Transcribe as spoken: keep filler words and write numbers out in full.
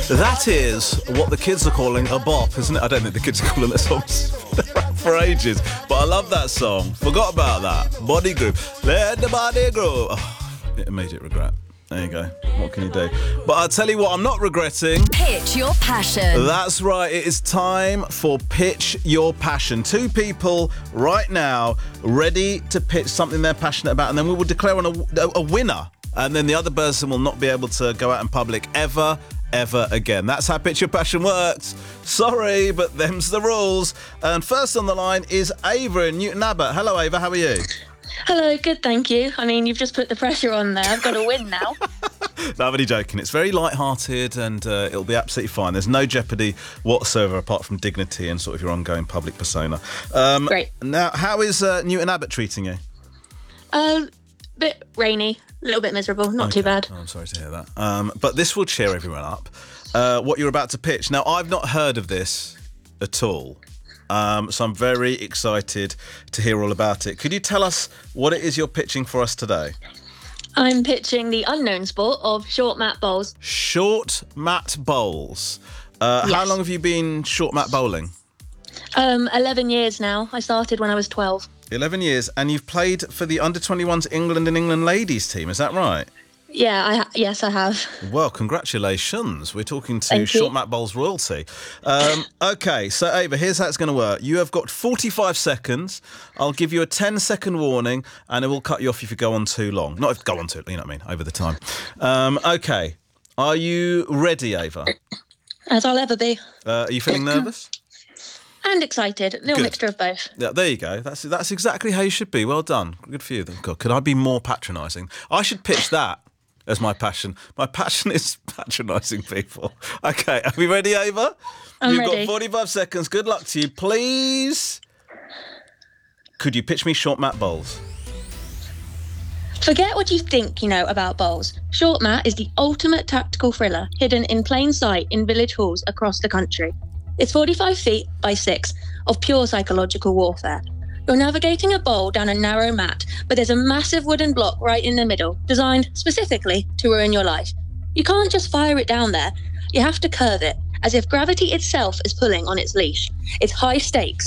That is what the kids are calling a bop, isn't it? I don't think the kids are calling it songs for ages, but I love that song. Forgot about that. Body Groove. Let the body groove. Oh, immediate regret. There you go. What can you do? But I'll tell you what I'm not regretting. Pitch your passion. That's right. It is time for Pitch Your Passion. Two people right now ready to pitch something they're passionate about, and then we will declare on a, a winner. And then the other person will not be able to go out in public ever, ever again. That's how Pitch Your Passion works. Sorry, but them's the rules. And first on the line is Ava in Newton Abbot. Hello, Ava. How are you? Hello, good, thank you. I mean, you've just put the pressure on there. I've got to win now. No, I'm only joking. It's very light-hearted and uh, it'll be absolutely fine. There's no jeopardy whatsoever apart from dignity and sort of your ongoing public persona. Um, Great. Now, how is uh, Newton Abbot treating you? A um, bit rainy, a little bit miserable, not Okay. too bad. Oh, I'm sorry to hear that. Um, but this will cheer everyone up. Uh, what you're about to pitch. Now, I've not heard of this at all. Um, so I'm very excited to hear all about it. Could you tell us what it is you're pitching for us today? I'm pitching the unknown sport of short mat bowls. Short mat bowls. Uh, Yes. How long have you been short mat bowling? Um, eleven years now. I started when I was twelve. eleven years, and you've played for the under twenty-ones England and England ladies team, is that right? Yeah, I ha- yes, I have. Well, congratulations. We're talking to Thank you. Short Mat Bowls royalty. Um, OK, so Ava, here's how it's going to work. You have got forty-five seconds. I'll give you a ten-second warning, and it will cut you off if you go on too long. Not if you go on too, you know what I mean, over the time. Um, OK, are you ready, Ava? As I'll ever be. Uh, are you feeling nervous? And excited. A little Good. mixture of both. Yeah, there you go. That's that's exactly how you should be. Well done. Good for you. God, could I be more patronising? I should pitch that as my passion. My passion is patronising people. Okay, are we ready, Ava? I'm You've ready. got forty-five seconds. Good luck to you. Please, could you pitch me short mat bowls? Forget what you think you know about bowls. Short mat is the ultimate tactical thriller, hidden in plain sight in village halls across the country. It's forty-five feet by six of pure psychological warfare. You're navigating a bowl down a narrow mat, but there's a massive wooden block right in the middle, designed specifically to ruin your life. You can't just fire it down there. You have to curve it, as if gravity itself is pulling on its leash. It's high stakes,